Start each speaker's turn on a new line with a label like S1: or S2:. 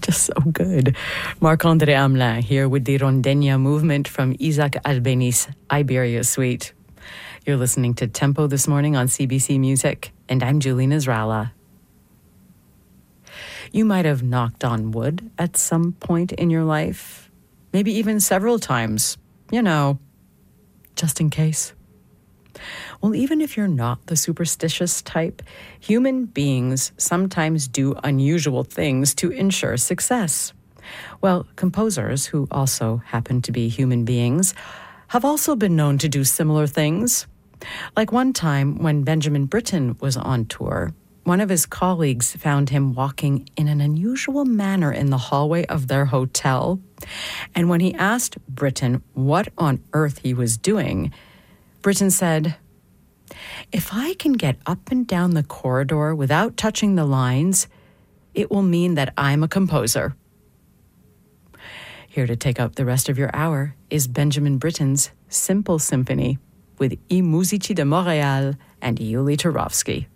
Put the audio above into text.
S1: Just so good. Marc-André Hamelin here with the Rondeña movement from Isaac Albéniz Iberia Suite. You're listening to Tempo this morning on CBC Music, and I'm Julie Nasrallah. You might have knocked on wood at some point in your life, maybe even several times, just in case. Well, even if you're not the superstitious type, human beings sometimes do unusual things to ensure success. Well, composers, who also happen to be human beings, have also been known to do similar things. Like one time when Benjamin Britten was on tour, one of his colleagues found him walking in an unusual manner in the hallway of their hotel. And when he asked Britten what on earth he was doing, Britten said, "If I can get up and down the corridor without touching the lines, it will mean that I'm a composer." Here to take up the rest of your hour is Benjamin Britten's Simple Symphony with I Musici de Montréal and Yuli Turovsky.